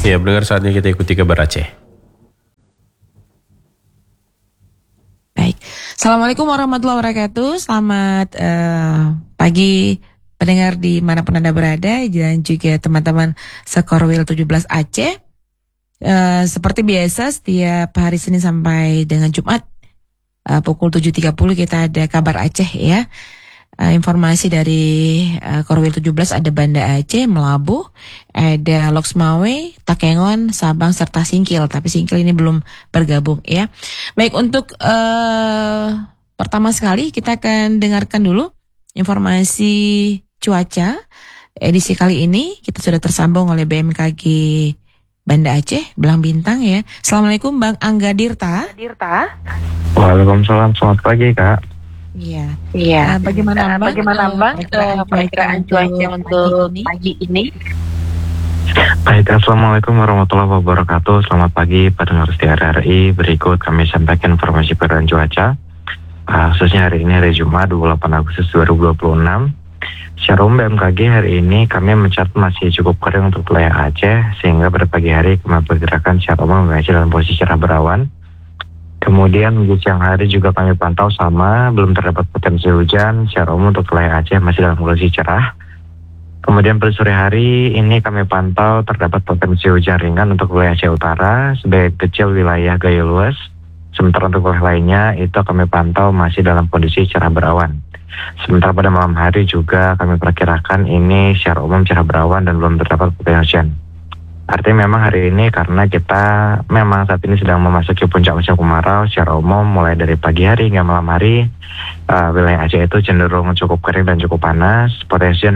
Ya, pendengar, saatnya kita ikuti kabar Aceh. Baik, Assalamualaikum warahmatullahi wabarakatuh. Selamat pagi pendengar di manapun Anda berada dan juga teman-teman Sekorwil 17 Aceh. Seperti biasa setiap hari Senin sampai dengan Jumat pukul 7.30 kita ada kabar Aceh ya. Informasi dari Korwil 17 ada Banda Aceh, Melabuh, ada Loksmawe, Takengon, Sabang, serta Singkil. Tapi Singkil ini belum bergabung ya. Baik, untuk pertama sekali kita akan dengarkan dulu informasi cuaca. Edisi kali ini kita sudah tersambung oleh BMKG Banda Aceh, Belang Bintang ya. Assalamualaikum Bang Angga Dirta. Waalaikumsalam, selamat pagi Kak. Iya. Bagaimana Bang perkiraan cuaca untuk pagi ini? Baik, Assalamualaikum warahmatullahi wabarakatuh. Selamat pagi pendengar setia RRI. Berikut kami sampaikan informasi perkiraan cuaca khususnya hari ini hari Jumat 28 Agustus 2026. Secara umum BMKG hari ini kami mencatat masih cukup kering untuk wilayah Aceh, sehingga pada pagi hari kami perkirakan secara umum Aceh dalam posisi cerah berawan. Kemudian di siang hari juga kami pantau sama, belum terdapat potensi hujan. Secara umum untuk wilayah Aceh masih dalam kondisi cerah. Kemudian pada sore hari ini kami pantau terdapat potensi hujan ringan untuk wilayah Aceh Utara, sebagai kecil wilayah Gayo Luas. Sementara untuk wilayah lainnya itu kami pantau masih dalam kondisi cerah berawan. Sementara pada malam hari juga kami perkirakan ini secara umum cerah berawan dan belum terdapat potensi hujan. Artinya memang hari ini karena kita memang saat ini sedang memasuki puncak musim kemarau, secara umum mulai dari pagi hari hingga malam hari wilayah Aceh itu cenderung cukup kering dan cukup panas. Potensi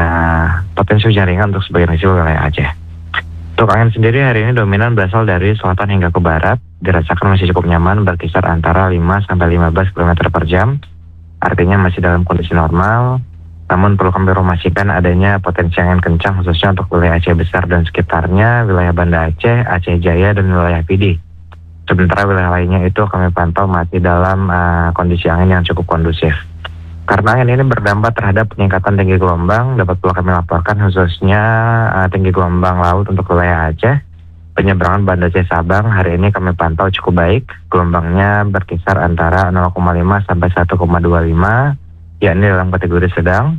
hujan ringan untuk sebagian kecil wilayah Aceh. Untuk angin sendiri hari ini dominan berasal dari selatan hingga ke barat, dirasakan masih cukup nyaman berkisar antara 5 sampai 15 km per jam. Artinya masih dalam kondisi normal. Namun perlu kami informasikan adanya potensi angin kencang khususnya untuk wilayah Aceh Besar dan sekitarnya, wilayah Banda Aceh, Aceh Jaya, dan wilayah Pidi. Sementara wilayah lainnya itu kami pantau masih dalam kondisi angin yang cukup kondusif. Karena angin ini berdampak terhadap peningkatan tinggi gelombang, dapat pula kami laporkan khususnya tinggi gelombang laut untuk wilayah Aceh. Penyeberangan Banda Aceh Sabang hari ini kami pantau cukup baik, gelombangnya berkisar antara 0,5 sampai 1,25, yakni dalam kategori sedang,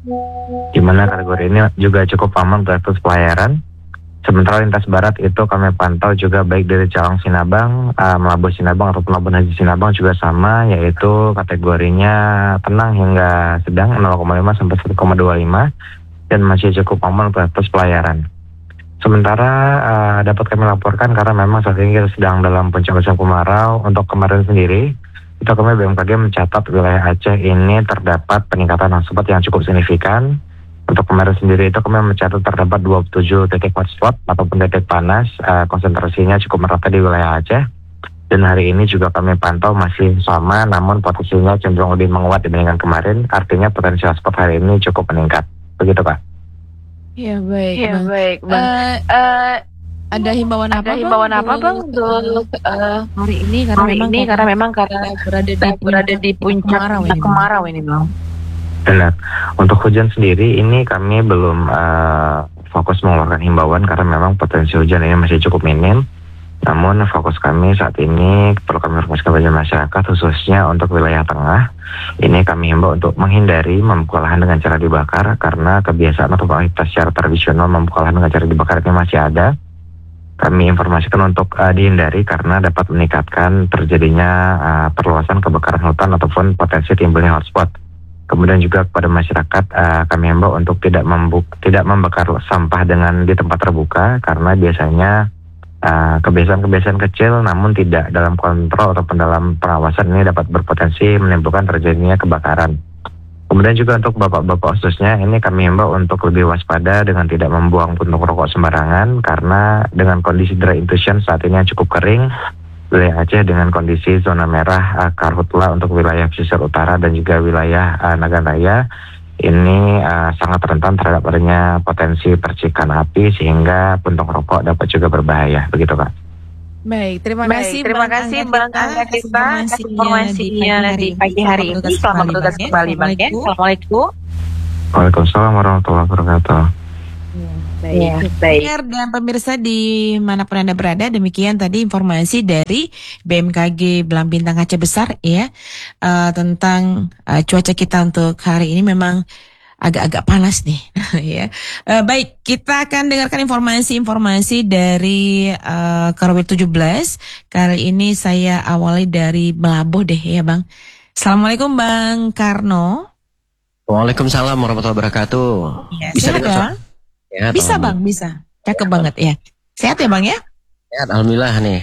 di mana kategori ini juga cukup aman untuk pelayaran. Sementara lintas barat itu kami pantau juga baik dari Cawang Sinabang, Melabuh Sinabang ataupun Labuan Haji Sinabang juga sama, yaitu kategorinya tenang hingga sedang 0,5 sampai 1,25 dan masih cukup aman untuk pelayaran. Sementara dapat kami laporkan karena memang saat ini kita sedang dalam puncak musim kemarau. Untuk kemarin sendiri itu kami BMKG mencatat wilayah Aceh ini terdapat peningkatan hotspot yang cukup signifikan. Untuk kemarin sendiri itu kami mencatat terdapat 27 titik hotspot ataupun titik panas, konsentrasinya cukup merata di wilayah Aceh. Dan hari ini juga kami pantau masih sama, namun potensinya cenderung lebih menguat dibandingkan kemarin. Artinya potensi hotspot hari ini cukup meningkat. Begitu Pak. Ya baik, Bang. Ada himbauan apa bang untuk hari ini karena memang berada di puncak kemarau ini bang. Benar. Untuk hujan sendiri ini kami belum fokus mengeluarkan himbauan karena memang potensi hujan ini masih cukup minim. Namun fokus kami saat ini perlu kami informasikan kepada masyarakat khususnya untuk wilayah tengah. Ini kami himbau untuk menghindari membuka lahan dengan cara dibakar karena kebiasaan atau aktivitas secara tradisional membuka lahan dengan cara dibakar ini masih ada. Kami informasikan untuk dihindari karena dapat meningkatkan terjadinya perluasan kebakaran hutan ataupun potensi timbulnya hotspot. Kemudian juga kepada masyarakat kami himbau untuk tidak membakar sampah di tempat terbuka karena biasanya kebiasaan-kebiasaan kecil namun tidak dalam kontrol ataupun dalam pengawasan ini dapat berpotensi menimbulkan terjadinya kebakaran. Kemudian juga untuk bapak-bapak khususnya ini kami himbau untuk lebih waspada dengan tidak membuang puntung rokok sembarangan karena dengan kondisi dry intrusion saat ini yang cukup kering, wilayah Aceh dengan kondisi zona merah karhutla untuk wilayah pesisir utara dan juga wilayah Nagan Raya ini sangat rentan terhadap adanya potensi percikan api sehingga puntung rokok dapat juga berbahaya. Begitu Kak. Baik, terima kasih Bang Angga Dirta atas informasinya di pagi hari ini. Selamat bertugas kembali Bang ya. Assalamualaikum. Waalaikumsalam warahmatullahi wabarakatuh. Ya. Baik. Pendengar dan pemirsa dimanapun Anda berada, demikian tadi informasi dari BMKG Belang Bintang Aceh Besar ya, tentang cuaca kita untuk hari ini memang agak-agak panas nih ya. Baik, kita akan dengarkan informasi-informasi dari Korwil 17. Kali ini saya awali dari Melabuh deh ya Bang. Assalamualaikum Bang Karno. Waalaikumsalam warahmatullahi wabarakatuh. Ya, Bisa sehat dengar ya? suara? Ya, Bisa Bang, bisa. Cakep banget ya. Sehat ya Bang ya? Sehat, alhamdulillah nih.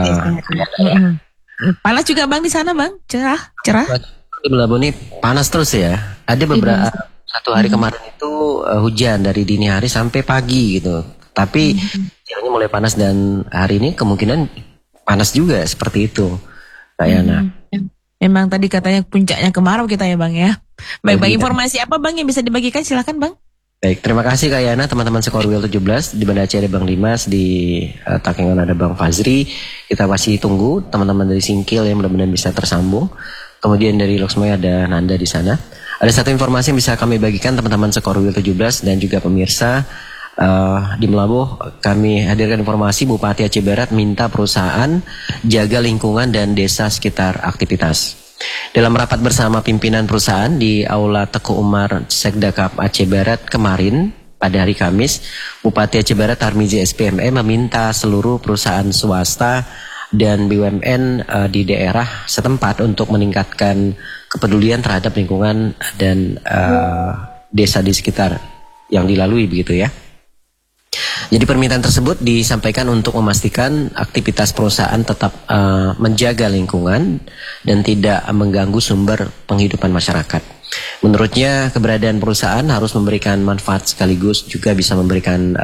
Panas juga Bang di sana Bang? Cerah? Di Melabuh nih panas terus ya. Ada beberapa satu hari kemarin itu hujan dari dini hari sampai pagi gitu. Tapi siangnya mulai panas dan hari ini kemungkinan panas juga seperti itu, Kak Yana. Memang tadi katanya puncaknya kemarau kita ya Bang ya. Baik, Bang, informasi apa Bang yang bisa dibagikan? Silakan Bang. Baik, terima kasih Kak Yana, teman-teman Sekorwil 17. Di Banda Aceh ada Bang Dimas, di Takengon ada Bang Fazri. Kita masih tunggu teman-teman dari Singkil yang mudah-mudahan bisa tersambung. Kemudian dari Loksmoy ada Nanda di sana. Ada satu informasi yang bisa kami bagikan teman-teman Sekorwil 17 dan juga pemirsa. Di Melabuh kami hadirkan informasi Bupati Aceh Barat minta perusahaan jaga lingkungan dan desa sekitar aktivitas. Dalam rapat bersama pimpinan perusahaan di Aula Teguh Umar Sekdakap Aceh Barat kemarin pada hari Kamis, Bupati Aceh Barat Tarmizi SPME meminta seluruh perusahaan swasta dan BUMN di daerah setempat untuk meningkatkan kepedulian terhadap lingkungan dan desa di sekitar yang dilalui begitu ya. Jadi permintaan tersebut disampaikan untuk memastikan aktivitas perusahaan tetap menjaga lingkungan dan tidak mengganggu sumber penghidupan masyarakat. Menurutnya keberadaan perusahaan harus memberikan manfaat sekaligus juga bisa memberikan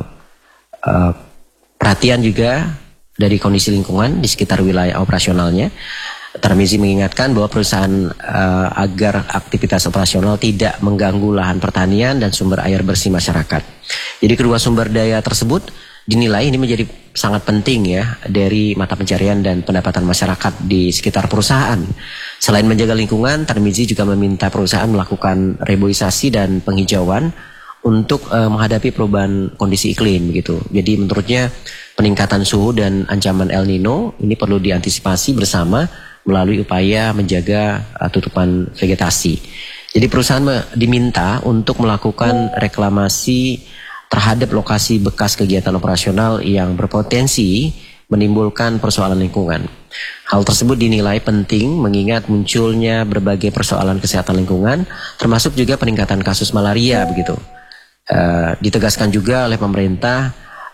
perhatian juga dari kondisi lingkungan di sekitar wilayah operasionalnya. Tarmizi mengingatkan bahwa perusahaan agar aktivitas operasional tidak mengganggu lahan pertanian dan sumber air bersih masyarakat. Jadi kedua sumber daya tersebut dinilai ini menjadi sangat penting ya dari mata pencarian dan pendapatan masyarakat di sekitar perusahaan. Selain menjaga lingkungan, Tarmizi juga meminta perusahaan melakukan reboisasi dan penghijauan untuk menghadapi perubahan kondisi iklim gitu. Jadi menurutnya peningkatan suhu dan ancaman El Nino ini perlu diantisipasi bersama melalui upaya menjaga tutupan vegetasi. Jadi perusahaan diminta untuk melakukan reklamasi terhadap lokasi bekas kegiatan operasional yang berpotensi menimbulkan persoalan lingkungan. Hal tersebut dinilai penting mengingat munculnya berbagai persoalan kesehatan lingkungan, termasuk juga peningkatan kasus malaria begitu. Ditegaskan juga oleh pemerintah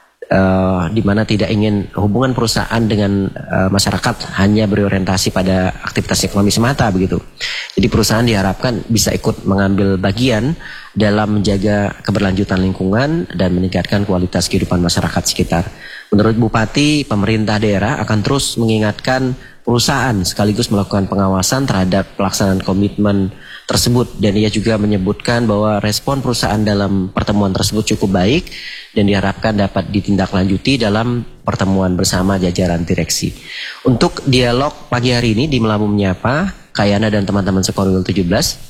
di mana tidak ingin hubungan perusahaan dengan masyarakat hanya berorientasi pada aktivitas ekonomi semata begitu. Jadi perusahaan diharapkan bisa ikut mengambil bagian dalam menjaga keberlanjutan lingkungan dan meningkatkan kualitas kehidupan masyarakat sekitar. Menurut Bupati, pemerintah daerah akan terus mengingatkan perusahaan sekaligus melakukan pengawasan terhadap pelaksanaan komitmen tersebut, dan ia juga menyebutkan bahwa respon perusahaan dalam pertemuan tersebut cukup baik dan diharapkan dapat ditindaklanjuti dalam pertemuan bersama jajaran direksi. Untuk dialog pagi hari ini di Melabuh Menyapa, Kayana dan teman-teman Sekorwil 17,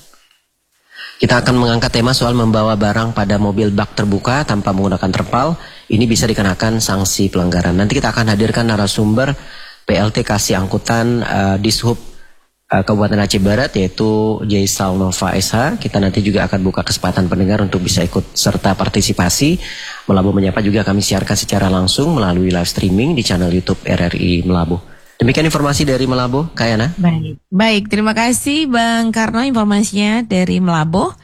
kita akan mengangkat tema soal membawa barang pada mobil bak terbuka tanpa menggunakan terpal. Ini bisa dikenakan sanksi pelanggaran. Nanti kita akan hadirkan narasumber PLT Kasih Angkutan Dishub Kabupaten Aceh Barat yaitu Jaisal Nova SH. Kita nanti juga akan buka kesempatan pendengar untuk bisa ikut serta partisipasi. Melabuh Menyapa juga kami siarkan secara langsung melalui live streaming di channel YouTube RRI Melabuh. Demikian informasi dari Melabuh, Kayana. Baik, terima kasih Bang Karno informasinya dari Melabuh.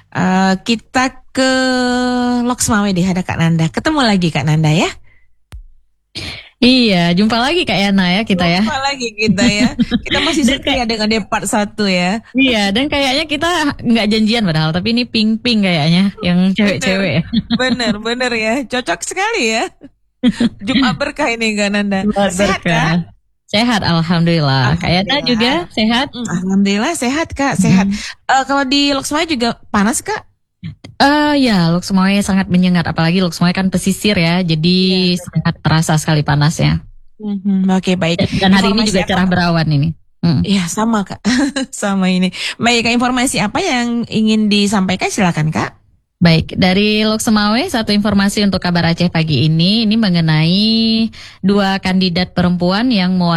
Kita ke Loksmawe deh, ada Kak Nanda. Ketemu lagi Kak Nanda ya. Iya, jumpa lagi Kak Yana ya kita ya. Jumpa lagi kita ya. Kita masih setia dengan part 1 ya. Iya, dan kayaknya kita nggak janjian padahal, tapi ini ping-ping kayaknya yang cewek-cewek. Bener ya, cocok sekali ya. Jumat berkah ini Kak Nanda. Sehat kan? Sehat, alhamdulillah. Kak Yana juga sehat? Alhamdulillah sehat Kak, sehat. Kalau di Loksmawe juga panas Kak? Ya, Loksmoy sangat menyengat, apalagi Loksmoy kan pesisir ya, jadi sangat terasa sekali panasnya. Oke, baik. Dan hari ini juga cerah berawan ini. Iya, sama Kak, sama ini. Baik Kak, informasi apa yang ingin disampaikan silakan Kak. Baik, dari Lok Semawe satu informasi untuk kabar Aceh pagi ini mengenai dua kandidat perempuan yang